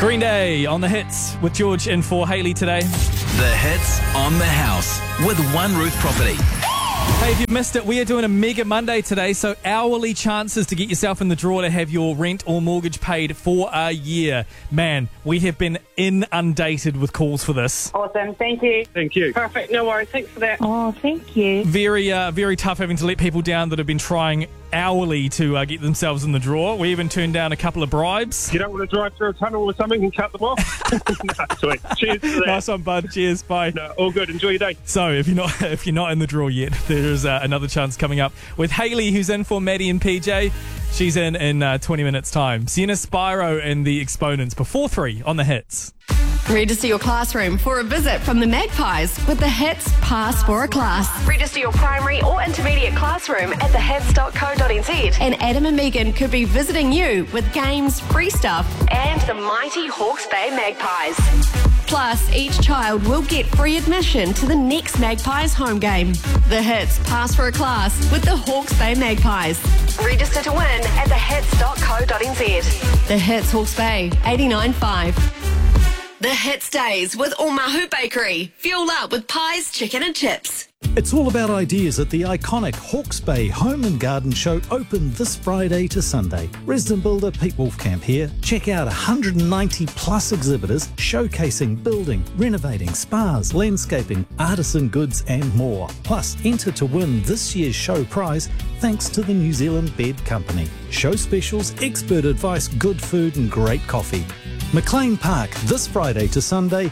Green Day on the hits with George in for Hayley today. The hits on the house with One Roof Property. Hey, if you've missed it, we are doing a Mega Monday today, so hourly chances to get yourself in the draw to have your rent or mortgage paid for a year. Man, we have been inundated with calls for this. Awesome, thank you. Thank you. Perfect, no worries, thanks for that. Oh, thank you. Very tough having to let people down that have been trying hourly to get themselves in the draw. We even turned down a couple of bribes. You don't want to drive through a tunnel or something and cut them off? No, sweet. Cheers to that. Nice one, bud. Cheers. Bye. No, all good. Enjoy your day. So, if you're not in the draw yet, there's another chance coming up with Hayley, who's in for Maddie and PJ. She's in 20 minutes' time. Sienna Spyro and the Exponents before 3 on the hits. Register your classroom for a visit from the Magpies with the Hits Pass for a Class. Register your primary or intermediate classroom at thehits.co.nz. And Adam and Megan could be visiting you with games, free stuff, and the mighty Hawke's Bay Magpies. Plus, each child will get free admission to the next Magpies home game. The Hits Pass for a Class with the Hawke's Bay Magpies. Register to win at thehits.co.nz. The Hits Hawke's Bay, 89.5. The Hits Days with Omahu Bakery. Fuel up with pies, chicken and chips. It's all about ideas at the iconic Hawke's Bay Home and Garden Show, open this Friday to Sunday. Resident builder Pete Wolfcamp here. Check out 190 plus exhibitors showcasing building, renovating, spas, landscaping, artisan goods and more. Plus, enter to win this year's show prize thanks to the New Zealand Bed Company. Show specials, expert advice, good food and great coffee. McLean Park this Friday to Sunday,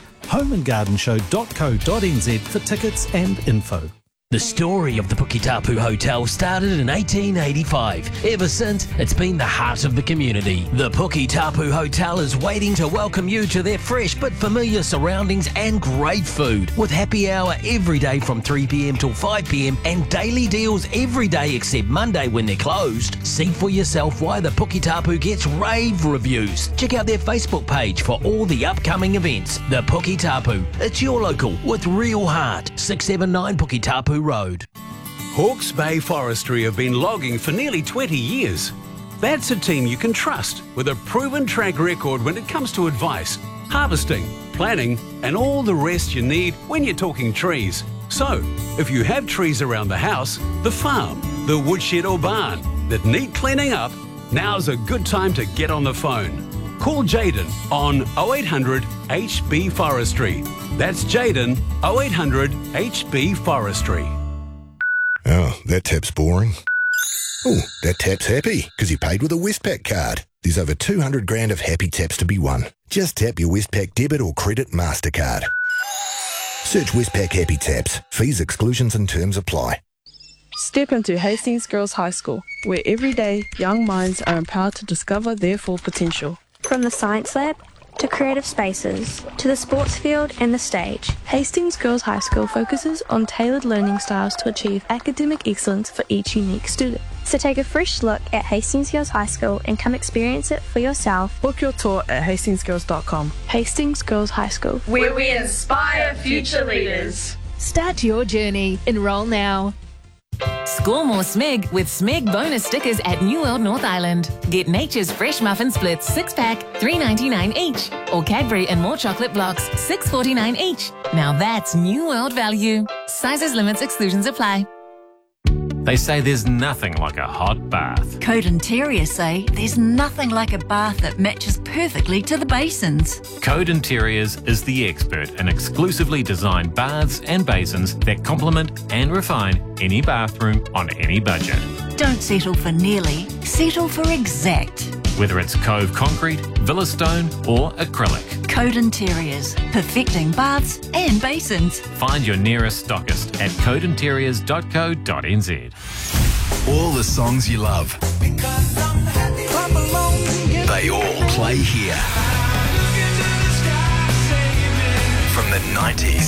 homeandgardenshow.co.nz for tickets and info. The story of the Puketapu Hotel started in 1885. Ever since, it's been the heart of the community. The Puketapu Hotel is waiting to welcome you to their fresh but familiar surroundings and great food. With happy hour every day from 3 p.m. till 5 p.m. and daily deals every day except Monday when they're closed. See for yourself why the Puketapu gets rave reviews. Check out their Facebook page for all the upcoming events. The Puketapu. It's your local with real heart. 679 Puketapu Road. Hawke's Bay Forestry have been logging for nearly 20 years. That's a team you can trust with a proven track record when it comes to advice, harvesting, planning and all the rest you need when you're talking trees. So, if you have trees around the house, the farm, the woodshed or barn that need cleaning up, now's a good time to get on the phone. Call Jaden on 0800 HB Forestry. That's Jaden 0800 HB Forestry. Oh, that tap's boring. Oh, that tap's happy because he paid with a Westpac card. There's over 200 grand of happy taps to be won. Just tap your Westpac debit or credit MasterCard. Search Westpac Happy Taps. Fees, exclusions and terms apply. Step into Hastings Girls High School, where every day young minds are empowered to discover their full potential. From the science lab to creative spaces, to the sports field and the stage, Hastings Girls High School focuses on tailored learning styles to achieve academic excellence for each unique student. So take a fresh look at Hastings Girls High School and come experience it for yourself. Book your tour at hastingsgirls.com. Hastings Girls High School, where we inspire future leaders. Start your journey. Enroll now. Score more SMIG with SMIG bonus stickers at New World North Island. Get Nature's Fresh Muffin Splits 6-pack, $3.99 each. Or Cadbury and More Chocolate Blocks, $6.49 each. Now that's New World value. Sizes, limits, exclusions apply. They say there's nothing like a hot bath. Code Interior say there's nothing like a bath that matches perfectly to the basins. Code Interiors is the expert in exclusively designed baths and basins that complement and refine any bathroom on any budget. Don't settle for nearly, settle for exact. Whether it's Cove Concrete, Villa Stone or acrylic. Code Interiors, perfecting baths and basins. Find your nearest stockist at codeinteriors.co.nz. All the songs you love. They all play here. From the 90s.